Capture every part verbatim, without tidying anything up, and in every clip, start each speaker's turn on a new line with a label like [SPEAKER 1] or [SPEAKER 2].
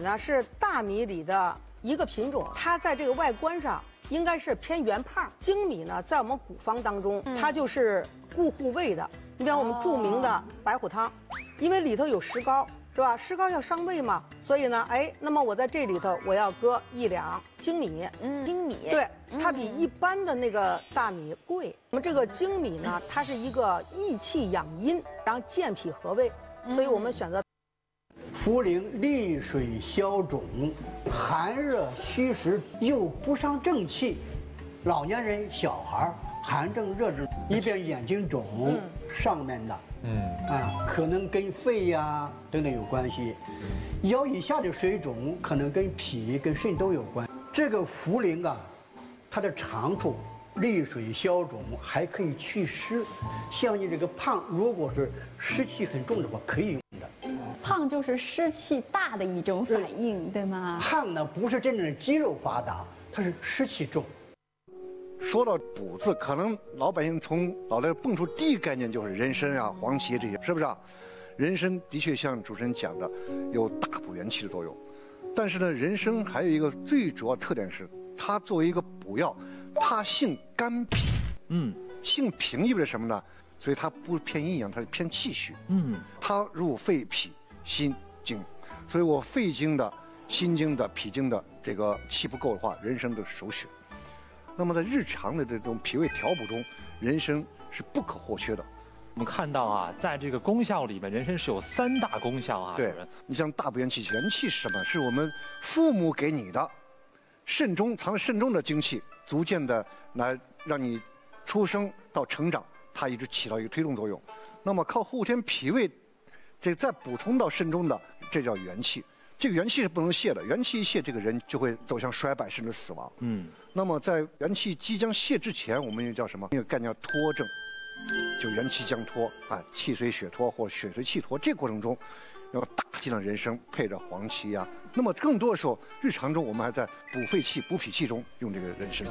[SPEAKER 1] 呢是大米里的一个品种，它在这个外观上应该是偏圆胖。粳米呢，在我们古方当中，嗯、它就是固护胃的。你比方我们著名的白虎汤，哦、因为里头有石膏，是吧？石膏要伤胃嘛，所以呢，哎，那么我在这里头我要搁一两粳米。嗯，
[SPEAKER 2] 粳米，
[SPEAKER 1] 对，它比一般的那个大米贵。那么这个粳米呢，它是一个益气养阴，然后健脾和胃，所以我们选择。
[SPEAKER 3] 茯苓利水消肿，寒热虚实又不伤正气。老年人、小孩寒症、热症，一边眼睛肿，嗯、上面的，嗯啊，可能跟肺呀、啊、等等有关系；腰以下的水肿，可能跟脾、跟肾都有关。这个茯苓啊，它的长处利水消肿，还可以祛湿。像你这个胖，如果是湿气很重的话，可以用的。
[SPEAKER 2] 胖就是湿气大的一种反应， 对, 对吗？
[SPEAKER 3] 胖呢不是真正的肌肉发达，它是湿气重。
[SPEAKER 4] 说到补字，可能老百姓从脑袋蹦出第一个概念就是人参啊、黄芪这些，是不是啊？人参的确像主持人讲的，有大补元气的作用。但是呢，人参还有一个最主要特点是，它作为一个补药，它性甘平。嗯，性平意味着什么呢？所以它不偏阴阳，它是偏气虚。嗯，它入肺脾心经，所以我肺经的、心经的、脾经的这个气不够的话，人参的首选。那么在日常的这种脾胃调补中，人参是不可或缺的。
[SPEAKER 5] 我们看到啊，在这个功效里面，人参是有三大功效啊。
[SPEAKER 4] 对，你像大补元气，元气是什么？是我们父母给你的，肾中藏在肾中的精气，逐渐的来让你出生到成长，它一直起到一个推动作用。那么靠后天脾胃，这再补充到肾中的，这叫元气。这个元气是不能泄的，元气一泄，这个人就会走向衰败甚至死亡。嗯，那么在元气即将泄之前，我们又叫什么？那个概念叫脱症，就元气将脱啊，气随血脱或血随气脱。这个过程中，要大剂量人参配着黄芪呀、啊。那么更多的时候，日常中我们还在补肺气、补脾气中用这个人参。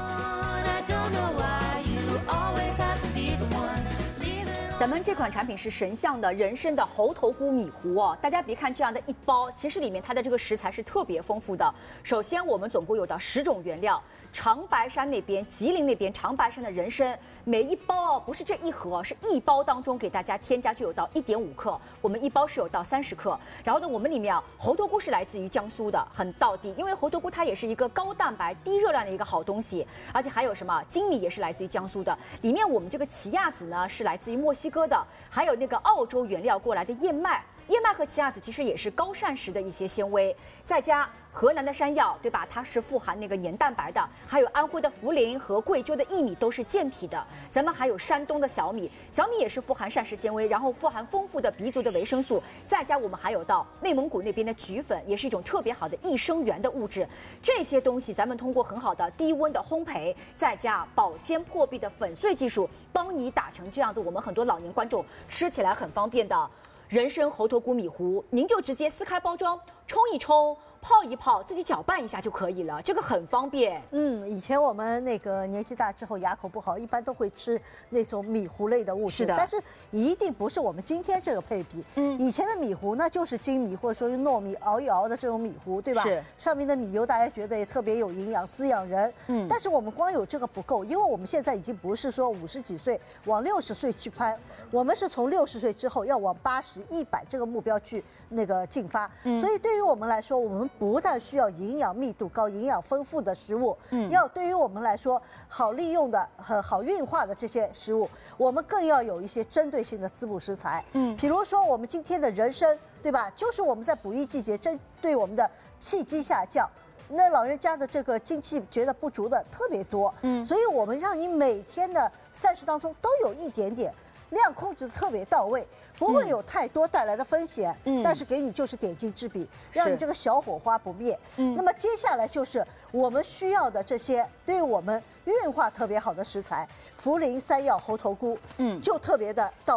[SPEAKER 6] 咱们这款产品是神象的人参的猴头菇米糊哦，大家别看这样的一包，其实里面它的这个食材是特别丰富的。首先，我们总共有到十种原料。长白山那边、吉林那边长白山的人参，每一包哦，不是这一盒，是一包当中给大家添加就有到一点五克，我们一包是有到三十克。然后呢，我们里面啊，猴头菇是来自于江苏的，很道地，因为猴头菇它也是一个高蛋白、低热量的一个好东西，而且还有什么粳米也是来自于江苏的，里面我们这个奇亚籽呢是来自于墨西哥的，还有那个澳洲原料过来的燕麦。燕麦和奇亚籽其实也是高膳食的一些纤维，再加河南的山药，对吧？它是富含那个黏蛋白的，还有安徽的茯苓和贵州的薏米都是健脾的。咱们还有山东的小米，小米也是富含膳食纤维，然后富含丰富的鼻族的维生素，再加我们还有到内蒙古那边的菊粉，也是一种特别好的益生元的物质。这些东西咱们通过很好的低温的烘焙，再加保鲜破壁的粉碎技术，帮你打成这样子，我们很多老年观众吃起来很方便的人参猴头菇米糊，您就直接撕开包装，冲一冲，泡一泡，自己搅拌一下就可以了，这个很方便。
[SPEAKER 7] 嗯，以前我们那个年纪大之后牙口不好，一般都会吃那种米糊类的物质，
[SPEAKER 6] 是的，
[SPEAKER 7] 但是一定不是我们今天这个配比。嗯，以前的米糊那就是精米或者说是糯米熬一熬的这种米糊，对吧？
[SPEAKER 6] 是，
[SPEAKER 7] 上面的米油大家觉得也特别有营养，滋养人。嗯，但是我们光有这个不够，因为我们现在已经不是说五十几岁往六十岁去攀，我们是从六十岁之后要往八十、一百这个目标去那个进发。嗯，所以对于我们来说，我们不但需要营养密度高、营养丰富的食物，嗯，要对于我们来说好利用的和好运化的这些食物，我们更要有一些针对性的滋补食材。嗯，比如说我们今天的人参，对吧？就是我们在补益季节针对我们的气机下降。那老人家的这个精气觉得不足的特别多，嗯，所以我们让你每天的膳食当中都有一点点量控制特别到位，不会有太多带来的风险，嗯，但是给你就是点睛之笔，让你这个小火花不灭。嗯，那么接下来就是我们需要的这些对我们运化特别好的食材，茯苓、山药、猴头菇，嗯，就特别的到位。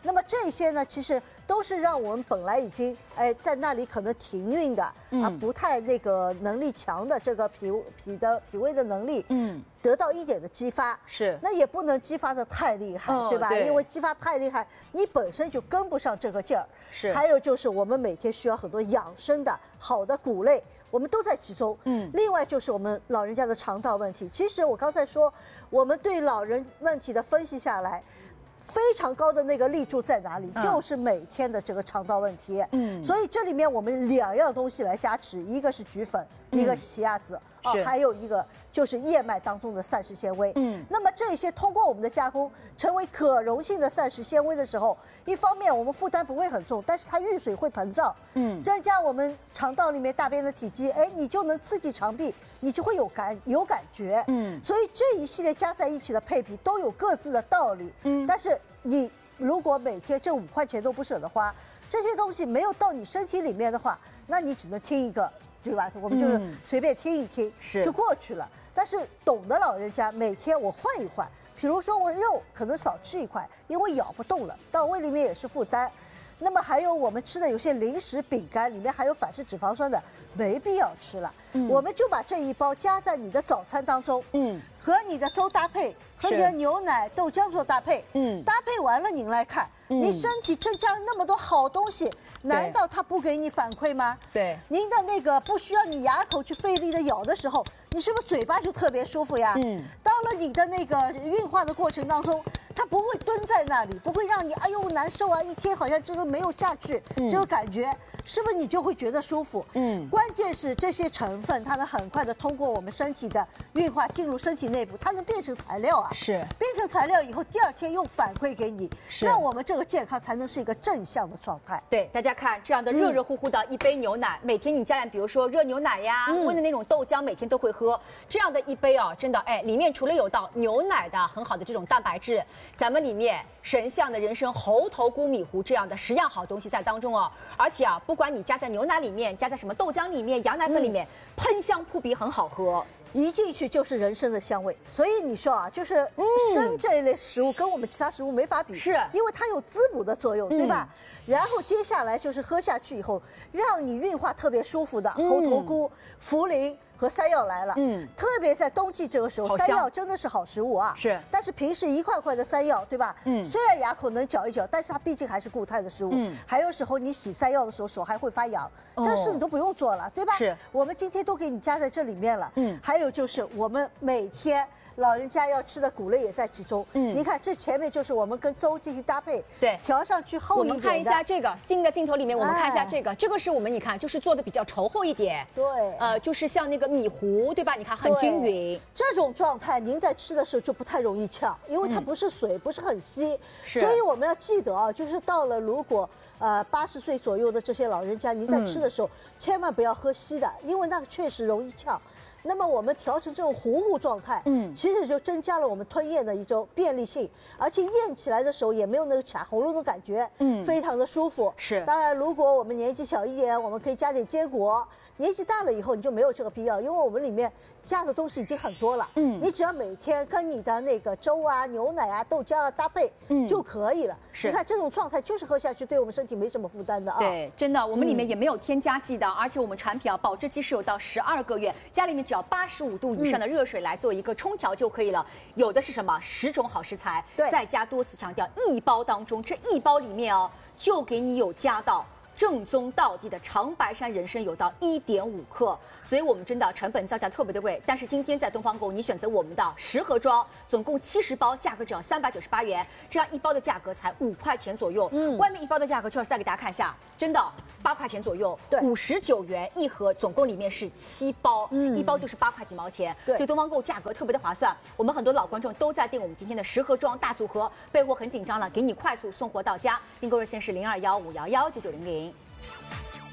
[SPEAKER 7] 那么这些呢，其实都是让我们本来已经哎在那里可能停运的、嗯、啊，不太那个能力强的这个脾脾的脾胃的能力，嗯，得到一点的激发。
[SPEAKER 6] 是，
[SPEAKER 7] 那也不能激发的太厉害，
[SPEAKER 6] 哦、
[SPEAKER 7] 对吧？
[SPEAKER 6] 对，
[SPEAKER 7] 因为激发太厉害，你本身就跟不上这个劲儿。
[SPEAKER 6] 是，
[SPEAKER 7] 还有就是我们每天需要很多养生的好的谷类。我们都在其中，嗯，另外就是我们老人家的肠道问题。其实我刚才说，我们对老人问题的分析下来，非常高的那个立柱在哪里？嗯、就是每天的这个肠道问题。嗯，所以这里面我们两样东西来加持，一个是菊粉，嗯、一个是奇亚籽，哦，还有一个就是燕麦当中的膳食纤维。嗯，那么这些通过我们的加工，成为可溶性的膳食纤维的时候，一方面我们负担不会很重，但是它遇水会膨胀，嗯，增加我们肠道里面大便的体积，哎，你就能刺激肠壁，你就会有感有感觉，嗯，所以这一系列加在一起的配比都有各自的道理，嗯，但是你如果每天这五块钱都不舍得花，这些东西没有到你身体里面的话，那你只能听一个，对吧？我们就是随便听一听，是就过去了。但是懂的老人家，每天我换一换。比如说我肉可能少吃一块，因为咬不动了，到胃里面也是负担。那么还有我们吃的有些零食、饼干，里面含有反式脂肪酸的，没必要吃了。嗯，我们就把这一包加在你的早餐当中，嗯，和你的粥搭配，和你的牛奶、豆浆做搭配，嗯，搭配完了您来看，嗯、你身体增加了那么多好东西，难道它不给你反馈吗？
[SPEAKER 6] 对，
[SPEAKER 7] 您的那个不需要你牙口去费力的咬的时候，你是不是嘴巴就特别舒服呀？嗯，到了你的那个运化的过程当中，它不会蹲在那里，不会让你哎呦难受啊，一天好像这个没有下去，嗯、这个感觉是不是你就会觉得舒服？嗯，关键是这些成分它能很快的通过我们身体的运化进入身体内部，它能变成材料啊，
[SPEAKER 6] 是
[SPEAKER 7] 变成材料以后，第二天又反馈给你，是那我们这个健康才能是一个正向的状态。
[SPEAKER 6] 对，大家看这样的热热乎乎的一杯牛奶，嗯、每天你加点比如说热牛奶呀，嗯、温的那种豆浆，每天都会喝。这样的一杯啊，真的哎，里面除了有到牛奶的很好的这种蛋白质，咱们里面神象的人参猴头菇米糊这样的十样好东西在当中哦。而且啊，不管你加在牛奶里面，加在什么豆浆里面、羊奶粉里面，嗯、喷香扑鼻，很好喝。
[SPEAKER 7] 一进去就是人参的香味，所以你说啊，就是参这一类食物跟我们其他食物没法比，
[SPEAKER 6] 是
[SPEAKER 7] 因为它有滋补的作用，对吧？嗯、然后接下来就是喝下去以后，让你运化特别舒服的猴头菇、茯苓和山药来了。嗯，特别在冬季这个时候，山药真的是好食物啊。
[SPEAKER 6] 是，
[SPEAKER 7] 但是平时一块块的山药，对吧？嗯，虽然牙口能嚼一嚼，但是它毕竟还是固态的食物。嗯，还有时候你洗山药的时候手还会发痒，哦、这事你都不用做了，对吧？
[SPEAKER 6] 是，
[SPEAKER 7] 我们今天都给你加在这里面了。嗯，还有就是我们每天老人家要吃的谷类也在其中。嗯，你看这前面就是我们跟粥进行搭配，
[SPEAKER 6] 对，
[SPEAKER 7] 调上去厚一点的。
[SPEAKER 6] 我们看一下这个，进的镜头里面我们看一下这个，哎、这个是我们你看就是做的比较稠厚一点。
[SPEAKER 7] 对，
[SPEAKER 6] 呃，就是像那个米糊，对吧？你看很均匀。
[SPEAKER 7] 这种状态您在吃的时候就不太容易呛，因为它不是水，嗯、不是很稀。
[SPEAKER 6] 是，
[SPEAKER 7] 所以我们要记得啊，就是到了如果呃八十岁左右的这些老人家，您在吃的时候、嗯、千万不要喝稀的，因为那个确实容易呛。那么我们调成这种糊糊状态，嗯，其实就增加了我们吞咽的一种便利性，而且咽起来的时候也没有那个卡喉咙的感觉，嗯，非常的舒服。
[SPEAKER 6] 是，
[SPEAKER 7] 当然如果我们年纪小一点，我们可以加点坚果。年纪大了以后，你就没有这个必要，因为我们里面加的东西已经很多了。嗯，你只要每天跟你的那个粥啊、牛奶啊、豆浆啊搭配，嗯，就可以了。
[SPEAKER 6] 是，
[SPEAKER 7] 你看这种状态就是喝下去，对我们身体没什么负担的啊。
[SPEAKER 6] 对，真的，我们里面也没有添加剂的，嗯、而且我们产品啊，保质期是有到十二个月，家里面只要八十五度以上的热水来做一个冲调就可以了。嗯、有的是什么十种好食材，
[SPEAKER 7] 对，
[SPEAKER 6] 再加多次强调一包当中，这一包里面哦，就给你有加到正宗道地的长白山人参有到一点五克，所以我们真的成本造价特别的贵。但是今天在东方购，你选择我们的十盒装，总共七十包，价格只要三百九十八元，这样一包的价格才五块钱左右。嗯，外面一包的价格就是再给大家看一下，真的八块钱左右，
[SPEAKER 7] 对，
[SPEAKER 6] 五十九元一盒，总共里面是七包，嗯，一包就是八块几毛钱，
[SPEAKER 7] 对，
[SPEAKER 6] 所以东方购价格特别的划算。我们很多老观众都在订我们今天的十盒装大组合，备货很紧张了，给你快速送货到家。订购热线是零二幺五幺幺九九零零。